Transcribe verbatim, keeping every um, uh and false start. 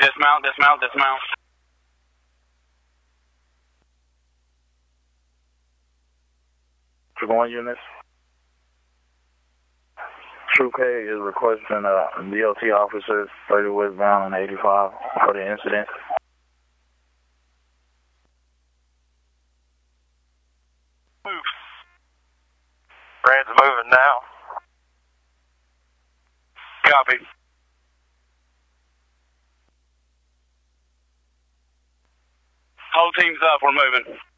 Dismount, dismount, dismount. Troop one units. Troop K is requesting uh, D O T officers thirty westbound and eighty-five for the incident. Move. Brad's moving now. Copy. Whole team's up, we're moving.